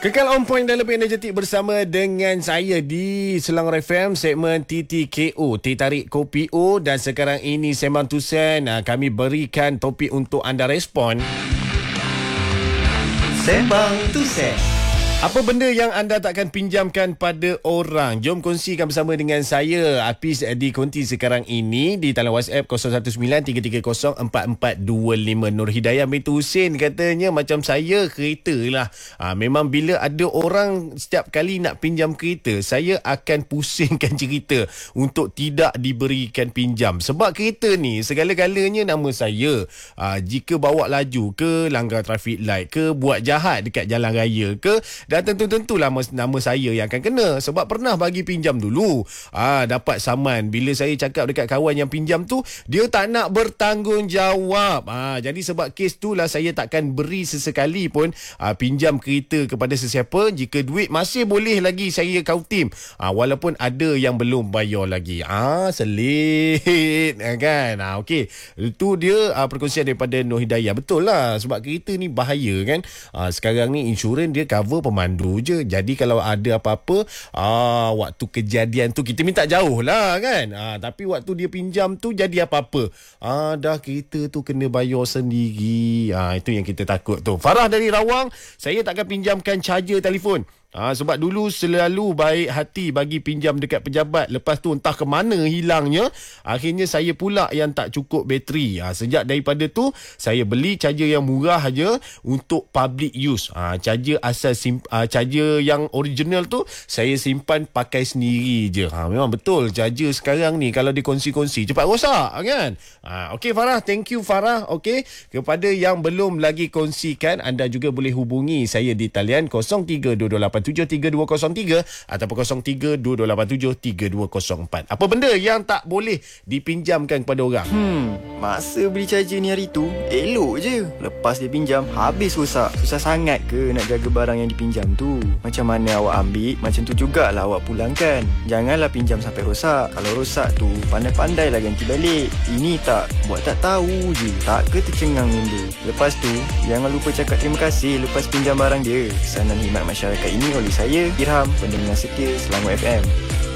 Kekal on point dan lebih energetik bersama dengan saya di Selangor FM, segmen TTKO, Teh Tarik Kopi O. Dan sekarang ini Sembang Tusen, kami berikan topik untuk anda respon. Sembang Tusen. Apa benda yang anda takkan pinjamkan pada orang? Jom kongsikan bersama dengan saya, Apis, di konti sekarang ini di talian WhatsApp 019-330-4425. Nur Hidayah binti Husin katanya macam saya, kereta lah. Memang bila ada orang setiap kali nak pinjam kereta, saya akan pusingkan cerita untuk tidak diberikan pinjam. Sebab kereta ni segala-galanya nama saya. Jika bawa laju ke, langgar traffic light ke, buat jahat dekat jalan raya ke, dan tentu-tentulah nama saya yang akan kena. Sebab pernah bagi pinjam dulu, dapat saman. Bila saya cakap dekat kawan yang pinjam tu, dia tak nak bertanggungjawab. Jadi sebab kes tu lah saya takkan beri sesekali pun pinjam kereta kepada sesiapa. Jika duit masih boleh lagi saya kautim, walaupun ada yang belum bayar lagi. Selit kan. Okey, itu dia perkongsian daripada Nur Hidayah. Betul lah, sebab kereta ni bahaya kan. Sekarang ni insurans dia cover pemandu je. Jadi kalau ada apa-apa, waktu kejadian tu kita minta jauh lah kan. Tapi waktu dia pinjam tu jadi apa-apa, dah kereta tu kena bayar sendiri. Itu yang kita takut tu. Farah dari Rawang, saya takkan pinjamkan charger telefon. Sebab dulu selalu baik hati bagi pinjam dekat pejabat. Lepas tu entah ke mana hilangnya. Akhirnya saya pula yang tak cukup bateri. Sejak daripada tu saya beli charger yang murah aja untuk public use. Charger asal charger yang original tu saya simpan pakai sendiri je. Memang betul, charger sekarang ni kalau dikongsi-kongsi cepat rosak kan. Okey Farah, thank you Farah. Okey, kepada yang belum lagi kongsikan, anda juga boleh hubungi saya di talian 0322873203 ataupun 0322873204. Apa benda yang tak boleh dipinjamkan kepada orang? Masa beli charger ni hari tu elok je. Lepas dia pinjam habis rosak. Susah sangat ke nak jaga barang yang dipinjam tu? Macam mana awak ambil, macam tu jugalah awak pulangkan. Janganlah pinjam sampai rosak. Kalau rosak tu pandai-pandailah ganti balik. Ini tak, buat tak tahu je, tak ke tercengang dulu. Lepas tu jangan lupa cakap terima kasih lepas pinjam barang dia. Pesanan khidmat masyarakat ini oleh saya, Irham, pendengar setia Selangor FM.